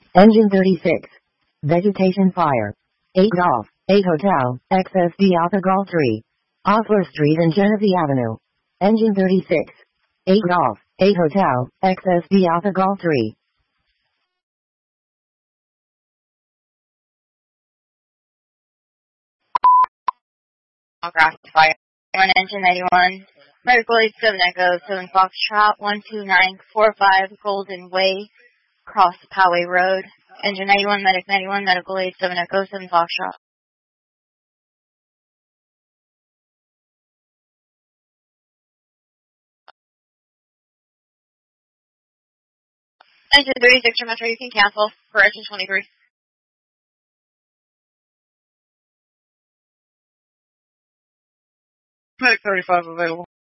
Engine 36. Vegetation fire. 8 Golf, 8 Hotel, XSD Alpha Golf 3. Osler Street and Genesee Avenue. Engine 36. 8 Golf, 8 Hotel, XSD Alpha Golf 3. Cross fire. On engine 91. Medical 87 Echo 7 Foxtrot 12945 Golden Way, Cross Poway Road. Engine 91, Medic 91, Medical 87 Echo 7 Foxtrot. Engine 36 from Metro, you can cancel for engine 23. Medic 35 available.